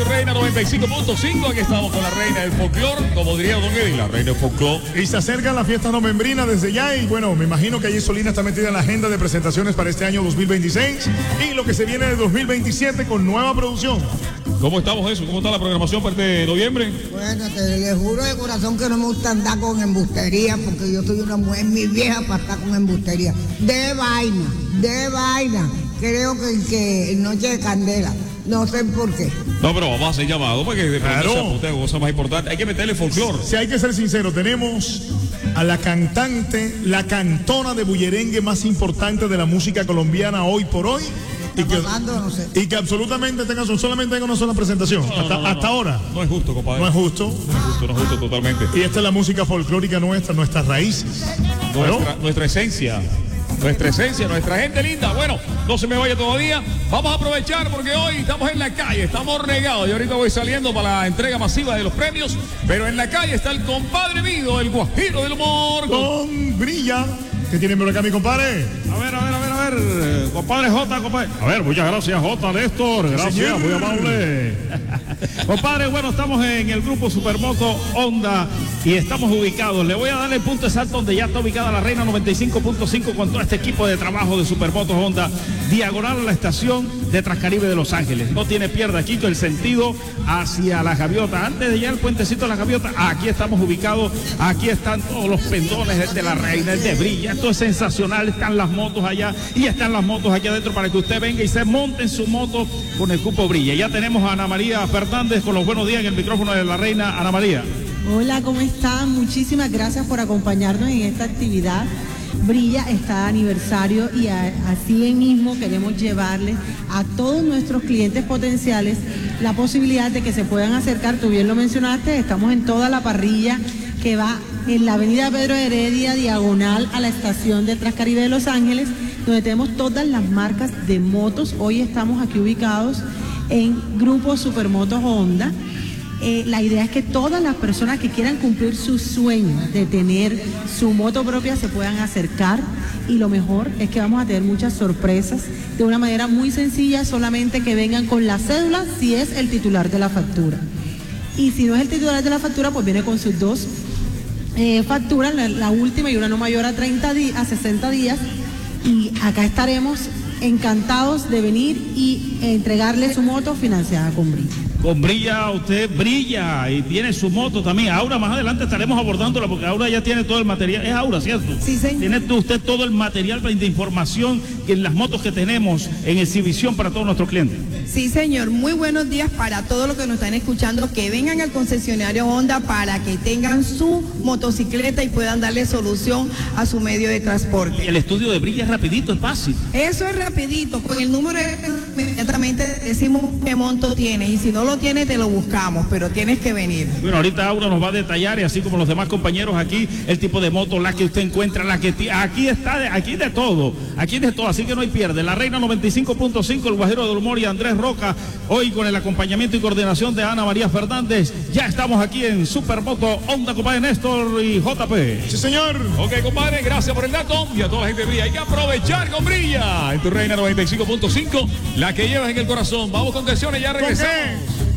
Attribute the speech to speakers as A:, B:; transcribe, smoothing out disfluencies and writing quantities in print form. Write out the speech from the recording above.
A: tu Reina 95.5. Aquí estamos con la reina del folclore, como diría Don Eddie, la reina del folclore.
B: Y se acercan las fiestas novembrinas desde ya. Y bueno, me imagino que allí Solina está metida en la agenda de presentaciones para este año 2026 y lo que se viene de 2027 con nueva producción.
A: ¿Cómo estamos eso? ¿Cómo está la programación para este noviembre?
C: Bueno, le juro de corazón que no me gusta andar con embustería, porque yo soy una mujer muy vieja para estar con embustería. De vaina. Creo que Noche de Candela. No sé por qué.
A: No, pero vamos a hacer llamado porque de pronto
B: Claro.
A: se cosa más importante. Hay que meterle folclore.
B: Si hay que ser sincero, tenemos a la cantante, la cantona de bullerengue más importante de la música colombiana hoy por hoy.
C: No sé.
B: Y que absolutamente solamente tenga una sola presentación. Hasta ahora.
A: No es justo, compadre.
B: No es justo.
A: No es justo totalmente.
B: Y esta es la música folclórica nuestra, nuestras raíces.
A: Nuestra esencia. Nuestra gente linda. Bueno, no se me vaya todavía. Vamos a aprovechar porque hoy estamos en la calle, estamos regados. Y ahorita voy saliendo para la entrega masiva de los premios. Pero en la calle está el compadre mío, el guajiro del humor.
B: Con Brilla. ¿Qué tienen por acá, mi compadre?
D: A ver, compadre J, compadre. A ver, muchas gracias, J. Néstor. Gracias, muy amable. Compadre, bueno, estamos en el grupo Supermoto Honda y estamos ubicados. Le voy a dar el punto exacto donde ya está ubicada la Reina 95.5 con todo este equipo de trabajo de Supermoto Honda, diagonal a la estación de Transcaribe de Los Ángeles. No tiene pierde aquí el sentido hacia la gaviota. Antes de llegar al puentecito de la gaviota, aquí estamos ubicados. Aquí están todos los pendones de la Reina, el de Brilla. Esto es sensacional. Están las motos allá y están las motos aquí adentro para que usted venga y se monte en su moto con el cupo Brilla. Ya tenemos a Ana María Fernández con los buenos días en el micrófono de la Reina. Ana María.
E: Hola, ¿cómo están? Muchísimas gracias por acompañarnos en esta actividad. Brilla está de aniversario y así mismo queremos llevarles a todos nuestros clientes potenciales la posibilidad de que se puedan acercar. Tú bien lo mencionaste, estamos en toda la parrilla que va en la avenida Pedro Heredia, diagonal a la estación de Transcaribe de Los Ángeles, donde tenemos todas las marcas de motos. Hoy estamos aquí ubicados en Grupo Supermotos Honda. La idea es que todas las personas que quieran cumplir su sueño de tener su moto propia se puedan acercar, y lo mejor es que vamos a tener muchas sorpresas de una manera muy sencilla, solamente que vengan con la cédula si es el titular de la factura. Y si no es el titular de la factura, pues viene con sus dos facturas, la última y una no mayor a 60 días, y acá estaremos encantados de venir y entregarle su moto financiada con Brilla.
D: Con Brilla usted brilla y tiene su moto también. Aura, más adelante estaremos abordándola porque Aura ya tiene todo el material. Es Aura, ¿cierto?
E: Sí, señor.
D: Tiene usted todo el material de información que en las motos que tenemos en exhibición para todos nuestros clientes.
F: Sí, señor. Muy buenos días para todos los que nos están escuchando, que vengan al concesionario Honda para que tengan su motocicleta y puedan darle solución a su medio de transporte.
D: El estudio de Brilla es rapidito, es fácil.
F: Eso es rapidito. Con el número inmediatamente decimos qué monto tiene, y si no lo tiene te lo buscamos, pero tienes que venir.
D: Bueno, ahorita Aura nos va a detallar, y así como los demás compañeros aquí, el tipo de moto, la que usted encuentra, aquí está, aquí de todo, así que no hay pierde. La Reina 95.5, el guajiro del humor y Andrés Roca, hoy con el acompañamiento y coordinación de Ana María Fernández. Ya estamos aquí en Supermoto Honda, compadre Néstor y JP.
B: Sí, señor.
A: Ok, compadre, gracias por el dato. Y a toda la gente de Brilla, hay que aprovechar con Brilla en tu Reina 95.5, la que llevas en el corazón. Vamos con canciones, ya regresamos.